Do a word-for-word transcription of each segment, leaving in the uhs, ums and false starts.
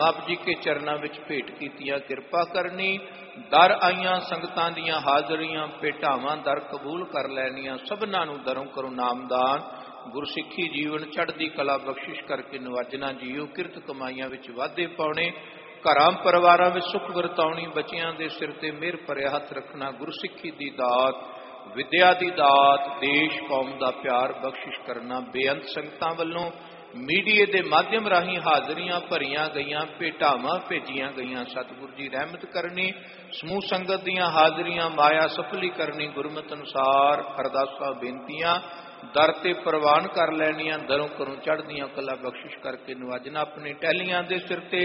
आप जी के चरणों विच भेंट कीतियां किरपा करनी। दर आईयां संगतां दियां हाजरियां भेटावां दर कबूल कर लैनियां। सबनां नूं दरों करो नामदान। गुरसिੱਖੀ जीवन चढ़दी कला बख्शिश करके नवाजना। जीओ किरत कमाईयां विच वाधे पाउणे। घरां परिवारां विच सुख वरताउणी। बच्चियां दे सिर ते मेहर भरिया हथ रखना। गुरसिੱਖੀ दी दात, विद्या दी दात, देश कौम दा प्यार बख्शिश करना। बेअंत संगतां वल्लों मीडिया के माध्यम राही हाजरियां भरिया गई, भेटावां भेजिया गई। सतगुरु जी रहमत करनी। समूह संगत दियां हाजरियां माया सफली करनी। गुरमत अनुसार अरदासां बेनतियां दर ते प्रवान कर लैनियां। दरों करों चढ़दियां कला बख्शिश करके नवाजना। अपने टहलियां दे सिर ते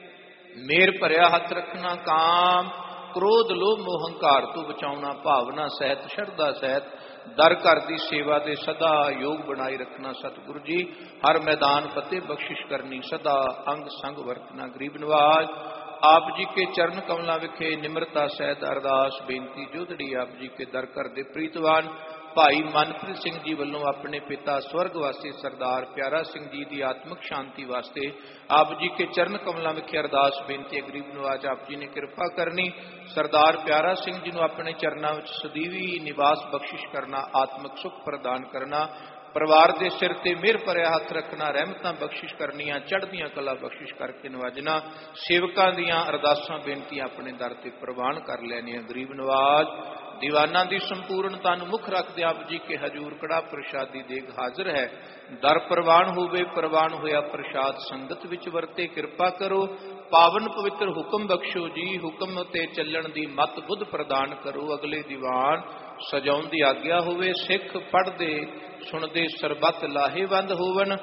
मेहर भरिया हथ रखना। काम क्रोध लोभ मोह हंकार तो बचाउना। भावना सहित शरधा सहित दर घर की सेवा दे सदा योग बनाई रखना। सतगुरु जी हर मैदान फतेह बख्शिश करनी। सदा अंग संग वरतना। गरीब नवाज आप जी के चरण कमलों विखे निम्रता सहित अरदास बेनती जोदड़ी। आप जी के दर घर दे प्रीतवान भाई मनप्रीत सिंह जी वालों अपने पिता स्वर्गवासी सरदार प्यारा सिंह जी की आत्मिक शांति वास्ते आप जी के चरण कमलों विखे अरदास बेनती। गरीब नवाज आप जी ने कृपा करनी। सरदार प्यारा सिंह जी को अपने चरणों में सदीवी निवास बख्शिश करना। आत्मिक सुख प्रदान करना। परिवार के सिर ते मेहर भरिया हथ रखना। रहमतां बख्शिश करनियां। चढ़दियां कला बख्शिश करके नवाजना। सेवकां दियां अरदासां बेनतियां अपने दर ते प्रवान कर लैनियां। गरीब नवाज दीवाना की संपूर्णता मुख रखते आप जी के हजूर कड़ा प्रसादी देग हाजिर है। दर प्रवान होवे प्रवान होया प्रसाद संगत विच वरते। कृपा करो पावन पवित्र हुक्म बख्शो जी। हुक्म ते चलण दी मत बुद्ध प्रदान करो। अगले दीवान सजाउण दी आग्या होवे। सिख पढ़दे सुनदे सरबत लाहेवंद होवन।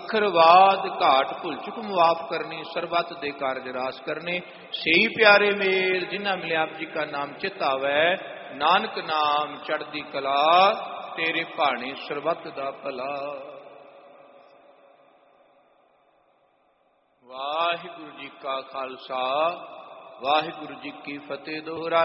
अखरवाद घाट भुल चुक मुआफ करनी। सरबत दे कारज रास करने। सही प्यारे मेल जिन्हां मिले आप जी का नाम चित आवै। नानक नाम चढ़दी कला तेरे भाने सरबत दा भला। वाहिगुरु जी का खालसा वाहिगुरु जी की फतेह। दोहरा